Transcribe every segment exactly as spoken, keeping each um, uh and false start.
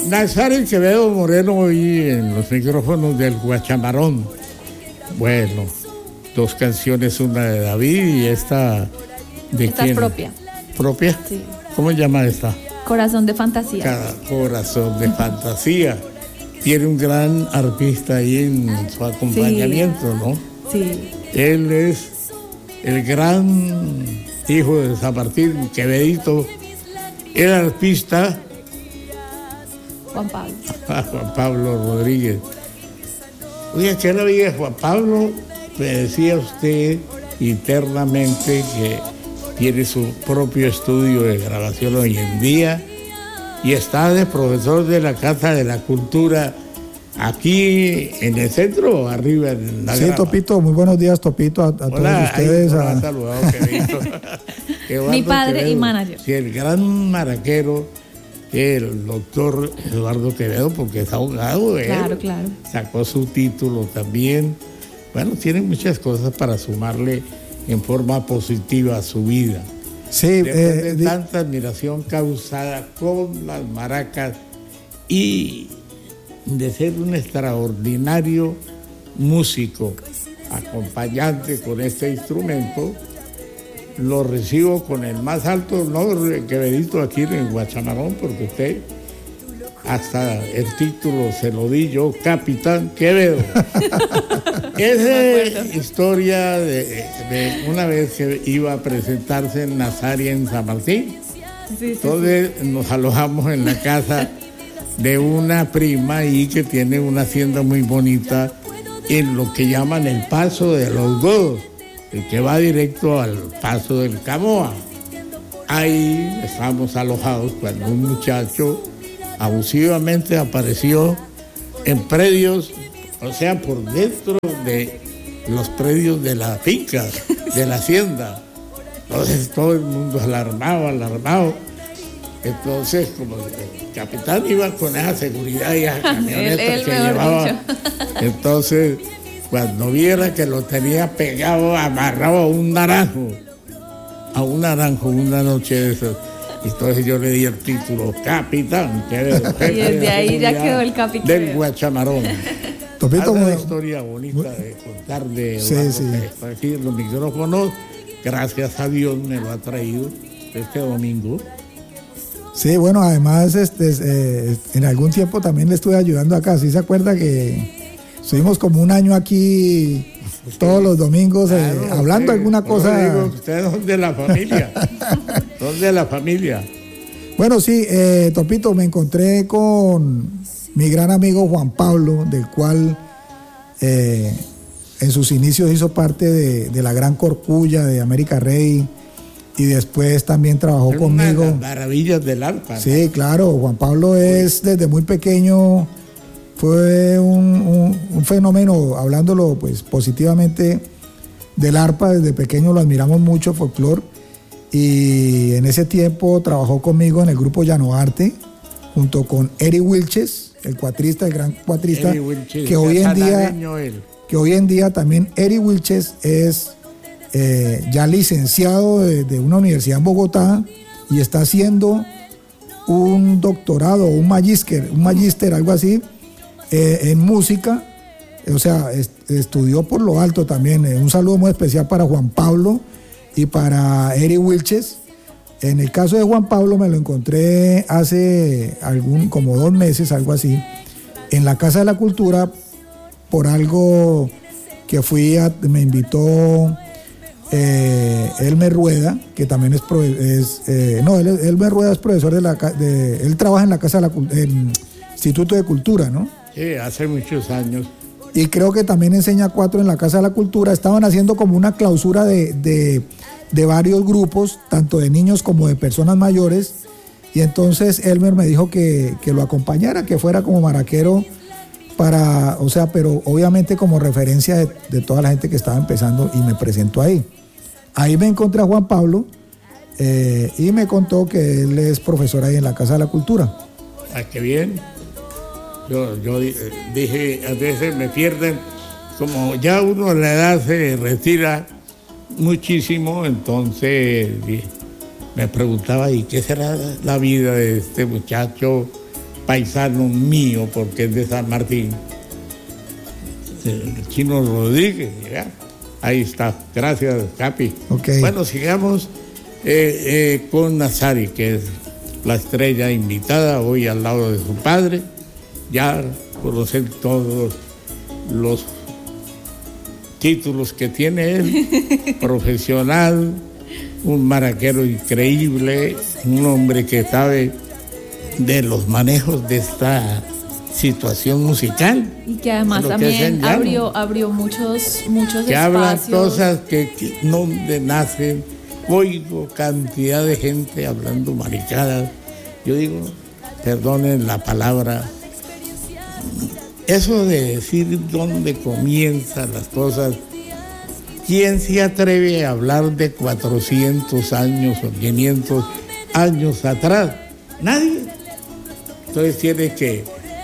Nazario Quevedo Moreno hoy en los micrófonos del Guachamarón. Bueno, dos canciones, una de David y esta de Esta quién? es propia. ¿Propia? Sí. ¿Cómo se llama esta? Corazón de fantasía. Cada corazón de fantasía. Tiene un gran artista ahí en su acompañamiento, ¿no? Sí. Él es el gran hijo de San Martín, Quevedito, el artista Juan Pablo. Juan Pablo Rodríguez. Oye, ¿qué la vida de Juan Pablo? Me decía usted internamente que tiene su propio estudio de grabación hoy en día y está de profesor de la Casa de la Cultura aquí en el centro o arriba en la Sí, grama. Topito, muy buenos días, Topito, a, a todos ustedes. Ahí, a... a... saludado, Quevedito. Mi padre Quevedo, y manager. Sí, el gran maraquero, el doctor Eduardo Quevedo, porque es abogado, ¿eh? Claro, claro. Sacó su título también. Bueno, tiene muchas cosas para sumarle en forma positiva a su vida. Sí, Después eh, de tanta admiración causada con las maracas y de ser un extraordinario músico, acompañante con este instrumento, lo recibo con el más alto honor, Quevedito, aquí en Guachamarón, porque usted hasta el título se lo di yo, Capitán Quevedo. Esa historia de, de una vez que iba a presentarse en Nazaria, en San Martín. Sí, sí, Entonces sí. Nos alojamos en la casa de una prima ahí que tiene una hacienda muy bonita en lo que llaman el Paso de los Godos, el que va directo al Paso del Camoa. Ahí estábamos alojados cuando un muchacho abusivamente apareció en predios, o sea, por dentro de los predios de la finca, de la hacienda. Entonces todo el mundo alarmado, alarmado. Entonces, como el capitán iba con esa seguridad y esa camioneta él, él que mejor llevaba, dicho. entonces, cuando viera que lo tenía pegado, amarrado a un naranjo, a un naranjo una noche de esas, entonces yo le di el título Capitán Quevedo. Y desde ahí ya quedó el Capitán del Guachamarón. Topito, Una muy- historia bonita de contar de Sí, Eduardo sí. Quevedo. Aquí en los micrófonos, gracias a Dios me lo ha traído este domingo. Sí, bueno, además este, eh, en algún tiempo también le estuve ayudando acá. ¿Sí se acuerda que estuvimos como un año aquí todos los domingos eh, Claro, hablando sí, alguna por eso cosa? digo, ustedes son de la familia. Son de la familia. Bueno, sí, eh, Topito, me encontré con mi gran amigo Juan Pablo, del cual eh, en sus inicios hizo parte de, de la Gran Corculla de América Rey y después también trabajó Es una de conmigo. las maravillas del arpa. ¿no? Sí, claro, Juan Pablo es desde muy pequeño, fue un, un- un fenómeno, hablándolo pues positivamente del arpa, desde pequeño lo admiramos mucho, folclor, y en ese tiempo trabajó conmigo en el grupo Llano Arte, junto con Eri Wilches, el cuatrista, el gran cuatrista, Eddie Wilches, que hoy en día sanareño él. que hoy en día también Eri Wilches es eh, ya licenciado de, de una universidad en Bogotá y está haciendo un doctorado, un magíster, un magíster, algo así, eh, en música. O sea, est- estudió por lo alto también. Eh, un saludo muy especial para Juan Pablo y para Eri Wilches. En el caso de Juan Pablo me lo encontré hace algún, como dos meses, algo así, en la Casa de la Cultura por algo que fui a, me invitó eh, Elmer Rueda, que también es, pro- es eh, no, él, es- Elmer Rueda es profesor de la, ca- de, él trabaja en la Casa de la Cul- en Instituto de Cultura, ¿no? Sí, hace muchos años. Y creo que también enseña cuatro en la Casa de la Cultura. Estaban haciendo como una clausura de, de, de varios grupos, tanto de niños como de personas mayores. Y entonces Elmer me dijo que, que lo acompañara, que fuera como maraquero para, o sea, pero obviamente como referencia de, de toda la gente que estaba empezando y me presentó ahí. Ahí me encontré a Juan Pablo eh, y me contó que él es profesor ahí en la Casa de la Cultura. Ah, qué bien. Yo, yo di- eh, dije, a veces me pierden, como ya uno a la edad se retira muchísimo, entonces di- me preguntaba, ¿y qué será la vida de este muchacho paisano mío, porque es de San Martín, el Chino Rodríguez, ¿ya? Ahí está, gracias, Capi. Okay. Bueno, sigamos eh, eh, con Nazarí, que es la estrella invitada hoy al lado de su padre. Ya conocen todos los títulos que tiene él, profesional, un maraquero increíble, un hombre que sabe de los manejos de esta situación musical. Y que además también abrió, abrió muchos, muchos que espacios. Hablan cosas que, que no donde nacen. Oigo cantidad de gente hablando maricadas. Yo digo, perdonen la palabra, eso de decir dónde comienzan las cosas. ¿Quién se atreve a hablar de cuatrocientos años o quinientos años atrás? Nadie. Entonces tiene que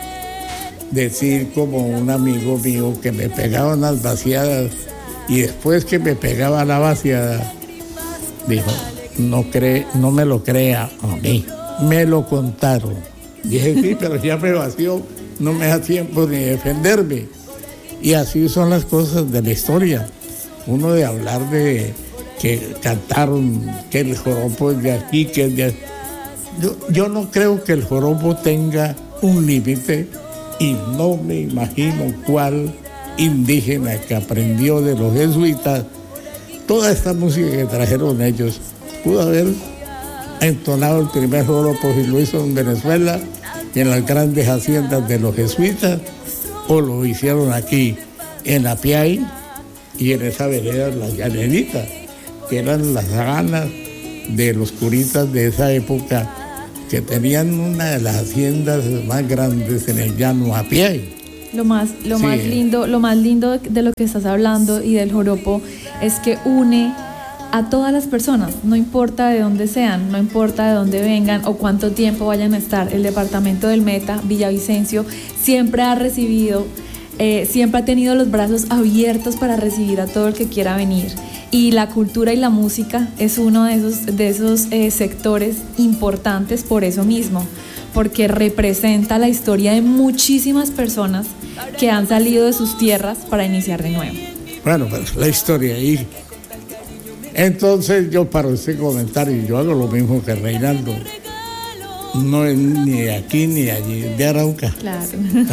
decir como un amigo mío que me pegaba unas vaciadas y después que me pegaba la vaciada, dijo, no, cree, no me lo crea a mí, me lo contaron. Dije, sí, pero ya me vació, no me da tiempo ni defenderme. Y así son las cosas de la historia. Uno de hablar de que cantaron, que el joropo es de aquí, que es de aquí. Yo, yo no creo que el joropo tenga un límite y no me imagino cuál indígena que aprendió de los jesuitas toda esta música que trajeron ellos pudo haber entonado el primer joropo si lo hizo en Venezuela, en las grandes haciendas de los jesuitas, o lo hicieron aquí en Apiay y en esa vereda, las llaneritas, que eran las sabanas de los curitas de esa época, que tenían una de las haciendas más grandes en el llano Apiay. Lo más, lo Sí. más lindo, lo más lindo de lo que estás hablando y del joropo es que une a todas las personas, no importa de dónde sean, no importa de dónde vengan o cuánto tiempo vayan a estar. El departamento del Meta, Villavicencio, siempre ha recibido, eh, siempre ha tenido los brazos abiertos para recibir a todo el que quiera venir. Y la cultura y la música es uno de esos, de esos eh, sectores importantes por eso mismo, porque representa la historia de muchísimas personas que han salido de sus tierras para iniciar de nuevo. Bueno, pues la historia ahí. Entonces yo paro este comentario y yo hago lo mismo que Reinaldo. No es ni de aquí ni de allí, de Arauca. Claro.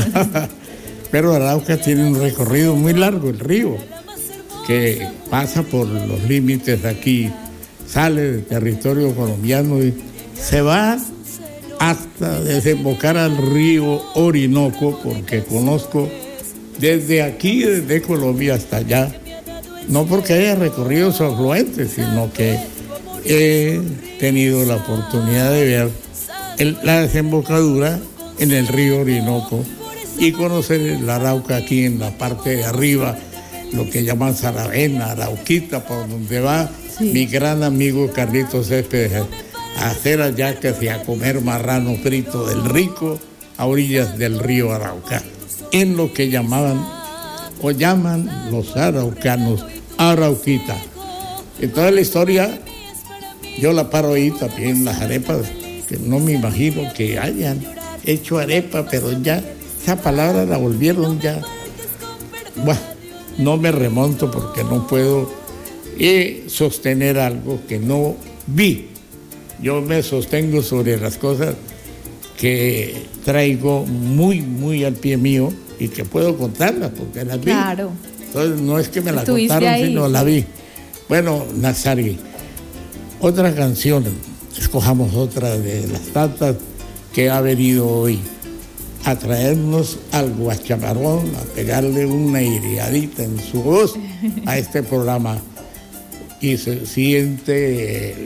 Pero Arauca tiene un recorrido muy largo, el río, que pasa por los límites aquí, sale del territorio colombiano y se va hasta desembocar al río Orinoco, porque conozco desde aquí, desde Colombia hasta allá, no porque haya recorrido su afluente, sino que he tenido la oportunidad de ver el, la desembocadura en el río Orinoco y conocer la Arauca aquí en la parte de arriba, lo que llaman Saravena, Arauquita, por donde va sí. mi gran amigo Carlitos Céspedes a hacer allá que sea a comer marrano frito del rico a orillas del río Arauca, en lo que llamaban o llaman los araucanos Arauquita. Entonces la historia yo la paro ahí también, las arepas, que no me imagino que hayan hecho arepa, pero ya esa palabra la volvieron ya. Bueno, no me remonto porque no puedo eh, sostener algo que no vi. Yo me sostengo sobre las cosas que traigo muy, muy al pie mío y que puedo contarlas porque las vi. Claro. Entonces no es que me la contaron, ahí, sino sí. la vi. Bueno, Nazarí, otra canción, escojamos otra de las tantas que ha venido hoy a traernos al guachamarón, a pegarle una iriadita en su voz a este programa y se siente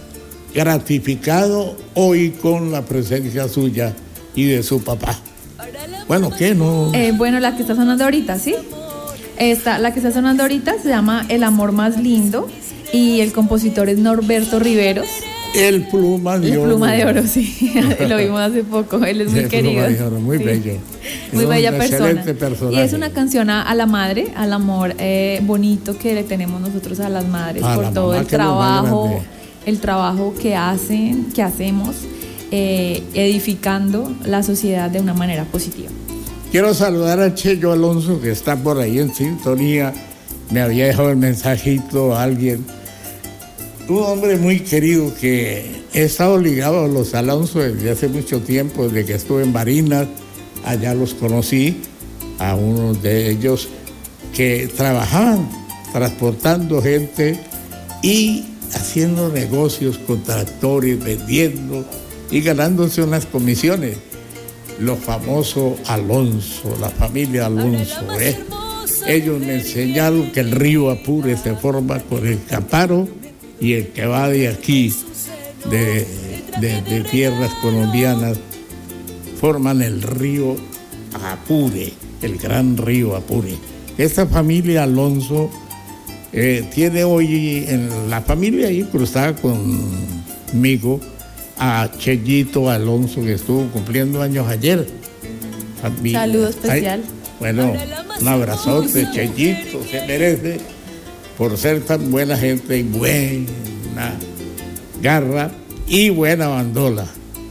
gratificado hoy con la presencia suya y de su papá. Bueno, ¿qué no? Eh, bueno, la que está sonando ahorita, ¿sí? Esta, la que está sonando ahorita se llama El amor más lindo y el compositor es Norberto Riveros. El pluma de el oro. El pluma de oro, sí. Lo vimos hace poco. Él es muy el querido. Pluma de oro, muy sí. bello. Muy es bella persona. Personaje. Y es una canción a, a la madre, al amor eh, bonito que le tenemos nosotros a las madres a por la todo mamá, el trabajo, el trabajo que hacen, que hacemos. eh, edificando la sociedad de una manera positiva. Quiero saludar a Cheyo Alonso, que está por ahí en sintonía. Me había dejado el mensajito a alguien. Un hombre muy querido que he estado ligado a los Alonso desde hace mucho tiempo, desde que estuve en Barinas. Allá los conocí, a unos de ellos que trabajaban transportando gente y haciendo negocios con tractores, vendiendo y ganándose unas comisiones. Los famosos Alonso, la familia Alonso, ¿eh? Ellos me enseñaron que el río Apure se forma con el Caparo y el que va de aquí, de, de, de tierras colombianas, forman el río Apure, el gran río Apure. Esta familia Alonso eh, tiene hoy en la familia ahí cruzada conmigo a Cheyito Alonso, que estuvo cumpliendo años ayer. Familia. Saludo especial. Ay, bueno, un abrazote, Cheyito, se merece por ser tan buena gente y buena garra y buena bandola.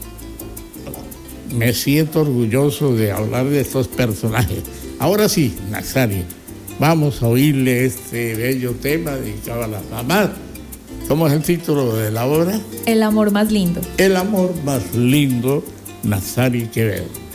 Me siento orgulloso de hablar de estos personajes. Ahora sí, Nazario, vamos a oírle este bello tema dedicado a las mamás. ¿Cómo es el título de la obra? El amor más lindo. El amor más lindo, Nazario Quevedo.